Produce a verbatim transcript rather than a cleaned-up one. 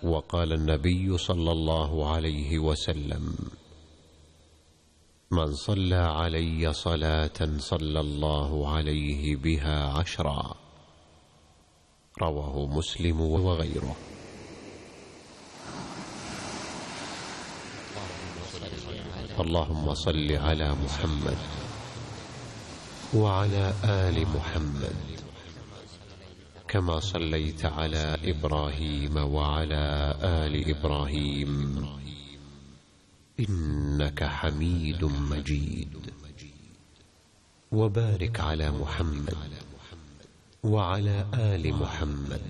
وقال النبي صلى الله عليه وسلم: من صلى علي صلاة صلى الله عليه بها عشرا. رواه مسلم وغيره. اللهم صل على محمد وعلى آل محمد كما صليت على إبراهيم وعلى آل إبراهيم إنك حميد مجيد. وبارك على محمد وعلى آل محمد